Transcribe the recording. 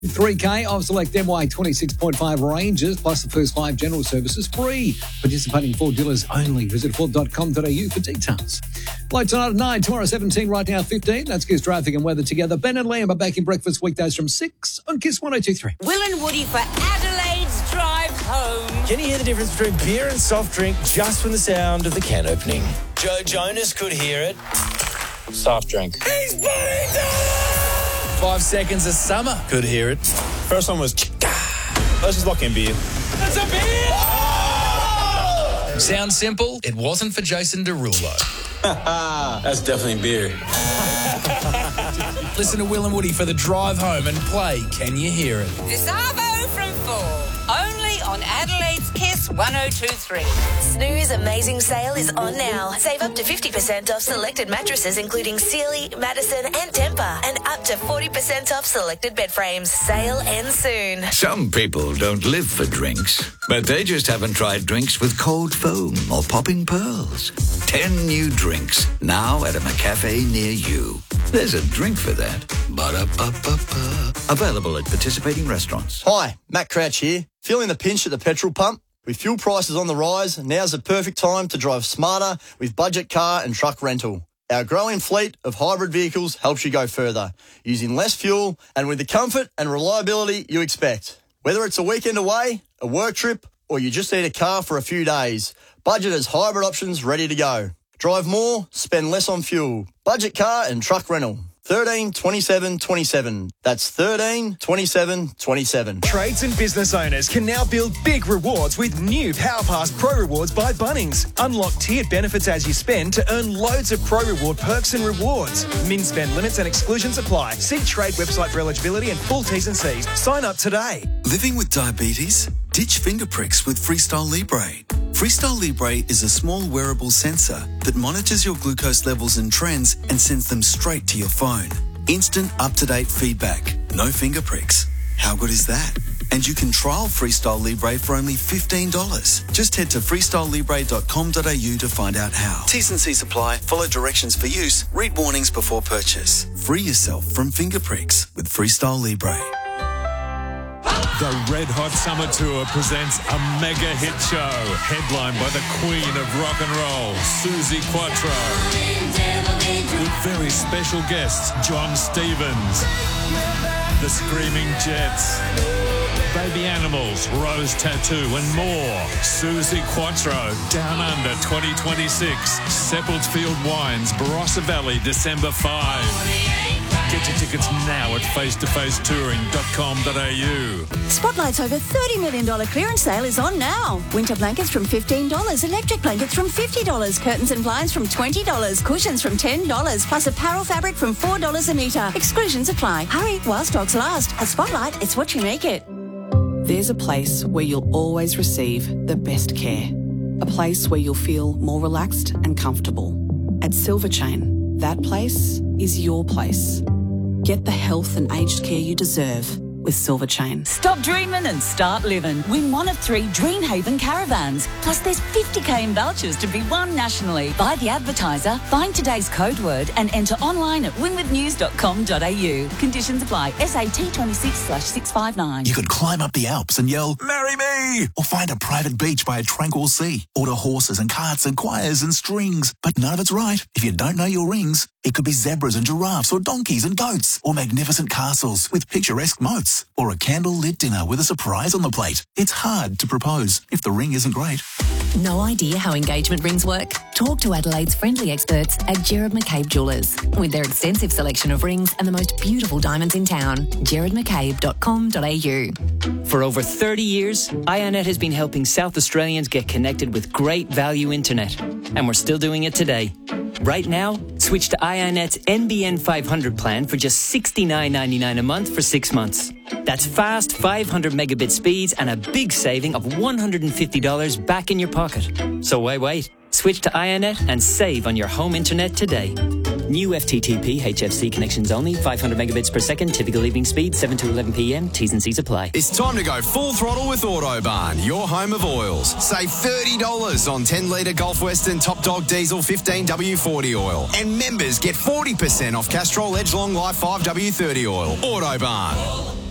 3K of select MY 26.5 ranges plus the first 5 general services free. Participating Ford dealers only. Visit Ford.com.au for details. Low tonight at 9, tomorrow 17, right now 15. That's Kiss Traffic and Weather together. Ben and Liam are back in breakfast weekdays from 6 on Kiss 102.3. Will and Woody for Adelaide's drive home. Can you hear the difference between beer and soft drink just from the sound of the can opening? Joe Jonas could hear it. Soft drink. He's putting it 5 seconds of summer could hear it. First one was let's just lock in beer. That's a beer! Oh! Sounds simple. It wasn't for Jason Derulo. That's definitely beer. Listen to Will and Woody for the drive home and play Can You Hear It? This Arvo from 4. Only on Adelaide's Kiss 102.3. Snooze Amazing Sale is on now. Save up to 50% off selected mattresses including Sealy, Madison and Tempur, and up to 40% off selected bed frames. Sale ends soon. Some people don't live for drinks, but they just haven't tried drinks with cold foam or popping pearls. 10 new drinks now at a McCafe near you. There's a drink for that. Ba-da-ba-ba-ba. Available at participating restaurants. Hi, Matt Crouch here. Feeling the pinch at the petrol pump? With fuel prices on the rise, now's the perfect time to drive smarter with budget car and truck rental. Our growing fleet of hybrid vehicles helps you go further, using less fuel and with the comfort and reliability you expect. Whether it's a weekend away, a work trip, or you just need a car for a few days, Budget has hybrid options ready to go. Drive more, spend less on fuel. Budget car and truck rental. 13 27 27. That's 13 27 27. Trades and business owners can now build big rewards with new PowerPass Pro Rewards by Bunnings. Unlock tiered benefits as you spend to earn loads of Pro Reward perks and rewards. Min spend limits and exclusions apply. See Trade website for eligibility and full T's and C's. Sign up today. Living with diabetes? Ditch finger pricks with Freestyle Libre. Freestyle Libre is a small wearable sensor that monitors your glucose levels and trends and sends them straight to your phone. Instant, up-to-date feedback. No finger pricks. How good is that? And you can trial Freestyle Libre for only $15. Just head to freestylelibre.com.au to find out how. T's and C's apply. Follow directions for use. Read warnings before purchase. Free yourself from finger pricks with Freestyle Libre. The Red Hot Summer Tour presents a mega hit show, headlined by the queen of rock and roll, Suzi Quatro. With very special guests, John Stevens, The Screaming Jets, Baby Animals, Rose Tattoo and more. Suzi Quatro, Down Under 2026, Seppeltsfield Wines, Barossa Valley, December 5. Get your tickets now at facetofacetouring.com.au. Spotlight's over $30 million clearance sale is on now. Winter blankets from $15, electric blankets from $50, curtains and blinds from $20, cushions from $10, plus apparel fabric from $4 a metre. Exclusions apply. Hurry while stocks last. At Spotlight, it's what you make it. There's a place where you'll always receive the best care. A place where you'll feel more relaxed and comfortable. At Silver Chain, that place is your place. Get the health and aged care you deserve with Silver Chain. Stop dreaming and start living. Win one of 3 Dreamhaven caravans. Plus there's 50k in vouchers to be won nationally. Buy the advertiser, find today's code word and enter online at winwithnews.com.au. Conditions apply. SAT 26/659. You could climb up the Alps and yell, "Marry me!" Or find a private beach by a tranquil sea. Order horses and carts and choirs and strings. But none of it's right if you don't know your rings. It could be zebras and giraffes or donkeys and goats or magnificent castles with picturesque moats or a candle-lit dinner with a surprise on the plate. It's hard to propose if the ring isn't great. No idea how engagement rings work? Talk to Adelaide's friendly experts at Gerard McCabe Jewellers. With their extensive selection of rings and the most beautiful diamonds in town, gerardmccabe.com.au. For over 30 years, IONET has been helping South Australians get connected with great value internet. And we're still doing it today. Right now, switch to IONET's NBN 500 plan for just $69.99 a month for 6 months. That's fast 500 megabit speeds and a big saving of $150 back in your pocket. So why wait? Switch to IONET and save on your home internet today. New FTTP HFC connections only, 500 megabits per second, typical evening speed, 7 to 11 p.m. T's and C's apply. It's time to go full throttle with Autobarn, your home of oils. Save $30 on 10-litre Gulf Western Top Dog Diesel 15W40 oil. And members get 40% off Castrol Edge Long Life 5W30 oil. Autobarn.